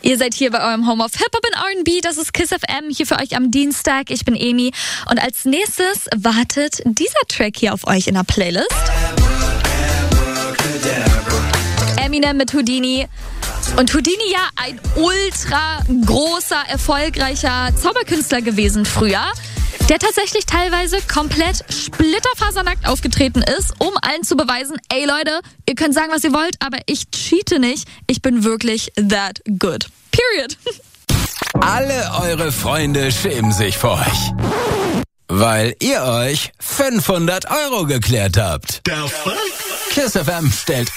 Ihr seid hier bei eurem Home of Hip-Hop und R&B. Das ist Kiss FM, hier für euch am Dienstag. Ich bin Emi. Und als nächstes wartet dieser Track hier auf euch in der Playlist. Eminem mit Houdini. Und Houdini ja ein ultra großer, erfolgreicher Zauberkünstler gewesen früher, der tatsächlich teilweise komplett splitterfasernackt aufgetreten ist, um allen zu beweisen, ey Leute, ihr könnt sagen, was ihr wollt, aber ich cheate nicht. Ich bin wirklich that good. Period. Alle eure Freunde schämen sich vor euch, weil ihr euch 500 € geklärt habt. Der Fuck? Kiss FM stellt